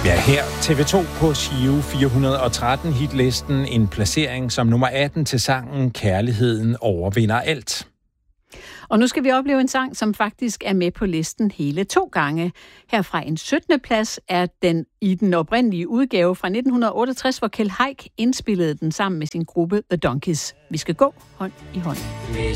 Ja, her TV2 på Giro 413 hitlisten en placering som nummer 18 til sangen Kærligheden overvinder alt. Og nu skal vi opleve en sang, som faktisk er med på listen hele 2 gange. Herfra en 17. plads er den i den oprindelige udgave fra 1968, hvor Kjeld Haik indspillede den sammen med sin gruppe The Donkeys. Vi skal gå hånd i hånd. Vi